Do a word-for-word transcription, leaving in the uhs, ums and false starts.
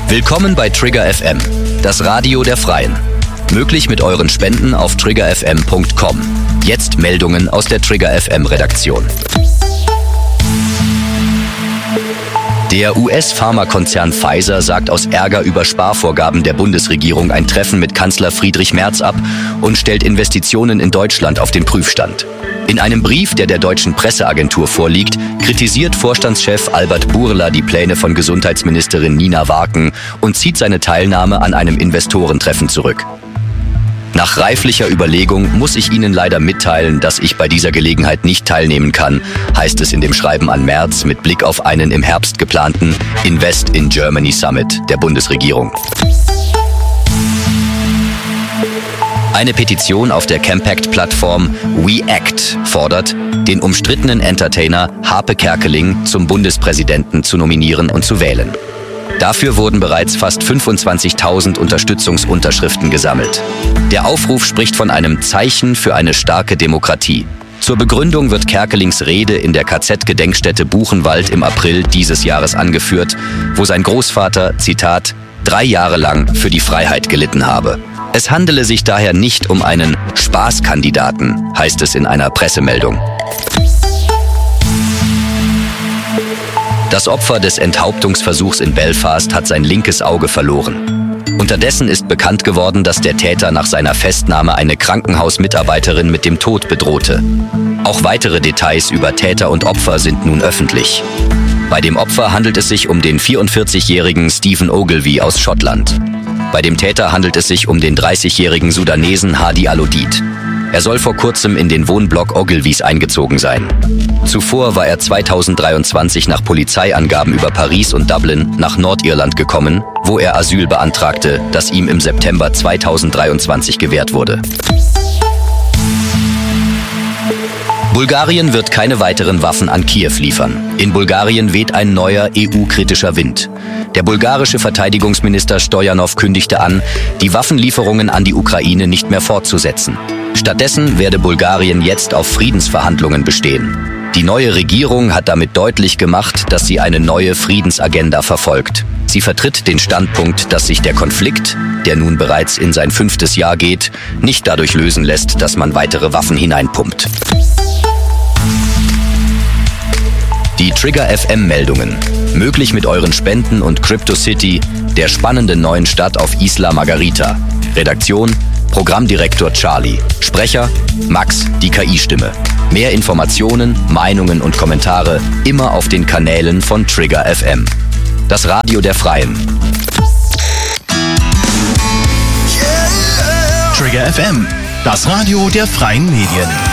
Willkommen bei Trigger F M, das Radio der Freien. Möglich mit euren Spenden auf trigger f m punkt com. Jetzt Meldungen aus der Trigger F M Redaktion. Der U S-Pharmakonzern Pfizer sagt aus Ärger über Sparvorgaben der Bundesregierung ein Treffen mit Kanzler Friedrich Merz ab und stellt Investitionen in Deutschland auf den Prüfstand. In einem Brief, der der deutschen Presseagentur vorliegt, kritisiert Vorstandschef Albert Bourla die Pläne von Gesundheitsministerin Nina Warken und zieht seine Teilnahme an einem Investorentreffen zurück. Nach reiflicher Überlegung muss ich Ihnen leider mitteilen, dass ich bei dieser Gelegenheit nicht teilnehmen kann, heißt es in dem Schreiben an Merz mit Blick auf einen im Herbst geplanten Invest in Germany Summit der Bundesregierung. Eine Petition auf der Campact-Plattform WeAct fordert, den umstrittenen Entertainer Harpe Kerkeling zum Bundespräsidenten zu nominieren und zu wählen. Dafür wurden bereits fast fünfundzwanzigtausend Unterstützungsunterschriften gesammelt. Der Aufruf spricht von einem Zeichen für eine starke Demokratie. Zur Begründung wird Kerkelings Rede in der K Z-Gedenkstätte Buchenwald im April dieses Jahres angeführt, wo sein Großvater, Zitat, drei Jahre lang für die Freiheit gelitten habe. Es handele sich daher nicht um einen Spaßkandidaten, heißt es in einer Pressemeldung. Das Opfer des Enthauptungsversuchs in Belfast hat sein linkes Auge verloren. Unterdessen ist bekannt geworden, dass der Täter nach seiner Festnahme eine Krankenhausmitarbeiterin mit dem Tod bedrohte. Auch weitere Details über Täter und Opfer sind nun öffentlich. Bei dem Opfer handelt es sich um den vierundvierzigjährigen Stephen Ogilvy aus Schottland. Bei dem Täter handelt es sich um den dreißigjährigen Sudanesen Hadi Alodid. Er soll vor kurzem in den Wohnblock Ogilvys eingezogen sein. Zuvor war er zweitausenddreiundzwanzig nach Polizeiangaben über Paris und Dublin nach Nordirland gekommen, wo er Asyl beantragte, das ihm im September zweitausenddreiundzwanzig gewährt wurde. Bulgarien wird keine weiteren Waffen an Kiew liefern. In Bulgarien weht ein neuer E U-kritischer Wind. Der bulgarische Verteidigungsminister Stojanov kündigte an, die Waffenlieferungen an die Ukraine nicht mehr fortzusetzen. Stattdessen werde Bulgarien jetzt auf Friedensverhandlungen bestehen. Die neue Regierung hat damit deutlich gemacht, dass sie eine neue Friedensagenda verfolgt. Sie vertritt den Standpunkt, dass sich der Konflikt, der nun bereits in sein fünftes Jahr geht, nicht dadurch lösen lässt, dass man weitere Waffen hineinpumpt. Die Trigger F M-Meldungen. Möglich mit euren Spenden und CryptoCity, der spannenden neuen Stadt auf Isla Margarita. Redaktion: Programmdirektor Charlie. Sprecher: Max, die K I-Stimme. Mehr Informationen, Meinungen und Kommentare immer auf den Kanälen von Trigger F M. Das Radio der Freien. Trigger F M, das Radio der Freien Medien.